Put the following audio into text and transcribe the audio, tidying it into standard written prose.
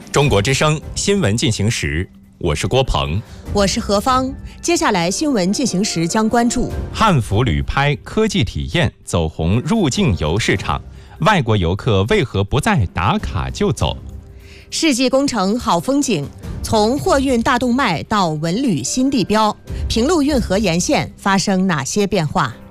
中国之声新闻进行时，我是郭鹏， 我是何芳。接下来新闻进行时将关注汉服旅拍科技体验走红入境游市场，外国游客为何不再打卡就走？ 世纪工程好风景，从货运大动脉到文旅新地标，平陆运河沿线发生哪些变化？